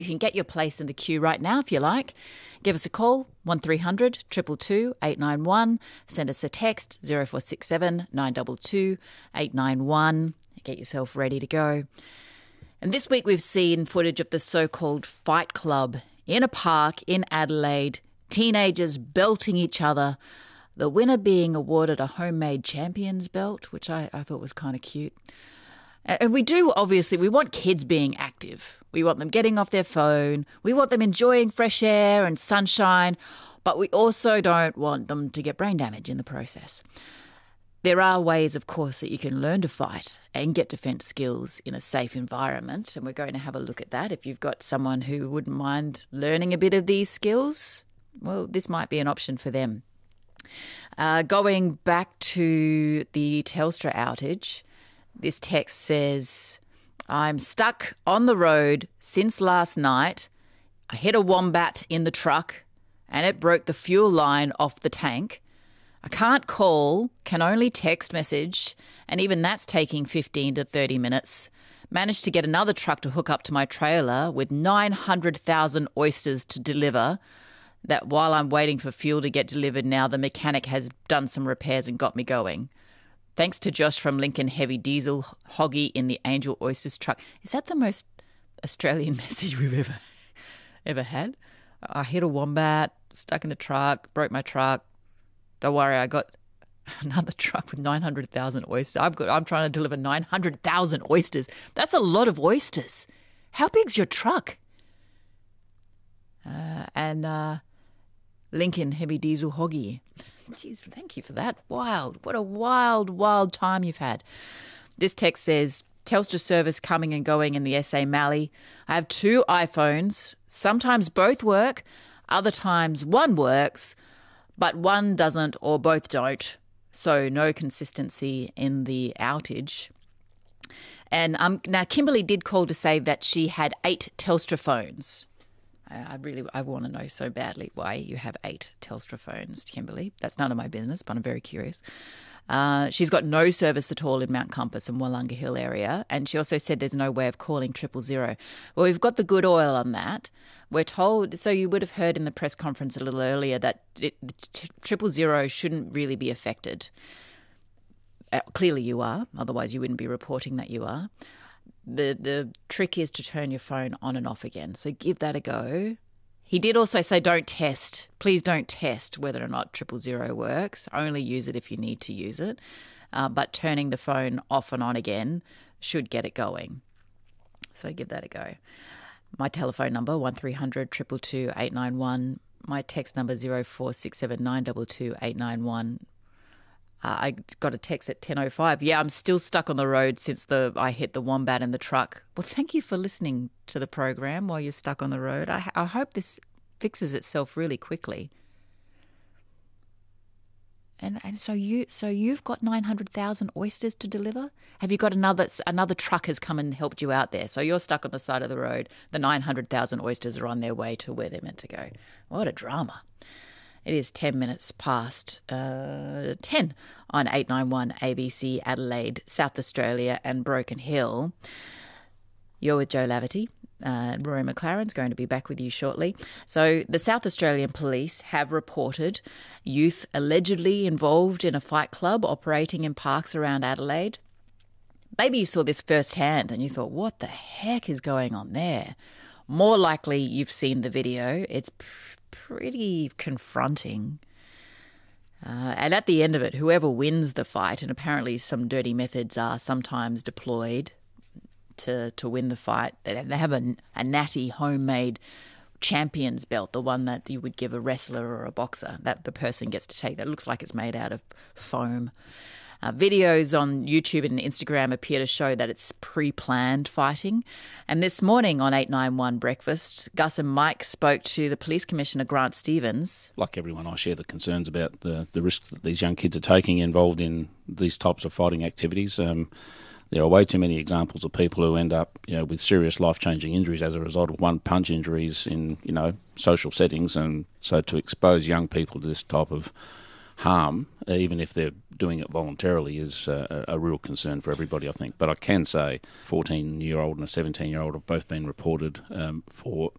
You can get your place in the queue right now if you like. Give us a call, 1300 222 891. Send us a text, 0467 922 891. Get yourself ready to go. And this week we've seen footage of the so-called Fight Club in a park in Adelaide, teenagers belting each other, the winner being awarded a homemade champion's belt, which I thought was kind of cute. And we want kids being active. We want them getting off their phone. We want them enjoying fresh air and sunshine, but we also don't want them to get brain damage in the process. There are ways, of course, that you can learn to fight and get defence skills in a safe environment, and we're going to have a look at that. If you've got someone who wouldn't mind learning a bit of these skills, well, this might be an option for them. Going back to the Telstra outage, this text says, I'm stuck on the road since last night. I hit a wombat in the truck and it broke the fuel line off the tank. I can't call, can only text message, and even that's taking 15 to 30 minutes. Managed to get another truck to hook up to my trailer with 900,000 oysters to deliver. That while I'm waiting for fuel to get delivered now, the mechanic has done some repairs and got me going. Thanks to Josh from Lincoln Heavy Diesel, Hoggy in the Angel Oysters truck. Is that the most Australian message we've ever had? I hit a wombat, stuck in the truck, broke my truck. Don't worry, I got another truck with 900,000 oysters. I'm trying to deliver 900,000 oysters. That's a lot of oysters. How big's your truck? Lincoln Heavy Diesel Hoggy. Jeez, thank you for that. Wild. What a wild time you've had. This text says, Telstra service coming and going in the SA Mallee. I have 2 iPhones. Sometimes both work. Other times one works, but one doesn't or both don't. So no consistency in the outage. And now Kimberly did call to say that she had 8 Telstra phones. I want to know so badly why you have 8 Telstra phones, Kimberly. That's none of my business, but I'm very curious. She's got no service at all in Mount Compass and Wollonga Hill area, and she also said there's no way of calling 000. Well, we've got the good oil on that. We're told, so you would have heard in the press conference a little earlier that 000 shouldn't really be affected. Clearly you are, otherwise you wouldn't be reporting that you are. The trick is to turn your phone on and off again. So give that a go. He did also say don't test. Please don't test whether or not 000 works. Only use it if you need to use it. But turning the phone off and on again should get it going. So give that a go. My telephone number, 1300 222 891. My text number, 0467 922 891. I got a text at 10:05. Yeah, I'm still stuck on the road since I hit the wombat in the truck. Well, thank you for listening to the program while you're stuck on the road. I hope this fixes itself really quickly. And so you've got 900,000 oysters to deliver? Have you got another truck has come and helped you out there? So you're stuck on the side of the road. The 900,000 oysters are on their way to where they're meant to go. What a drama. It is 10 minutes past 10 on 891 ABC Adelaide, South Australia and Broken Hill. You're with Joe Laverty. Rory McLaren's going to be back with you shortly. So the South Australian Police have reported youth allegedly involved in a fight club operating in parks around Adelaide. Maybe you saw this firsthand and you thought, what the heck is going on there? More likely you've seen the video. It's pretty confronting. And at the end of it, whoever wins the fight, and apparently some dirty methods are sometimes deployed to win the fight. They have a natty homemade champion's belt, the one that you would give a wrestler or a boxer, that the person gets to take. That looks like it's made out of foam. Videos on YouTube and Instagram appear to show that it's pre-planned fighting. And this morning on 891 Breakfast, Gus and Mike spoke to the Police Commissioner, Grant Stevens. Like everyone, I share the concerns about the risks that these young kids are taking involved in these types of fighting activities. There are way too many examples of people who end up, with serious life-changing injuries as a result of one-punch injuries in, social settings. And so to expose young people to this type of harm, even if they're doing it voluntarily, is a real concern for everybody, I think. But I can say 14-year-old and a 17-year-old have both been reported for